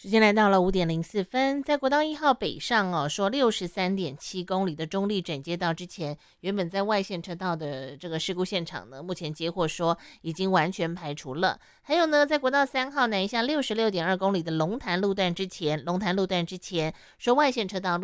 时间来到了5:04，在国道1号北上说63.7公里的中立整街道之前，原本在外线车道的这个事故现场呢，目前接获说已经完全排除了。还有呢，在国道3号南下66.2公里的龙潭路段之前，说外线车道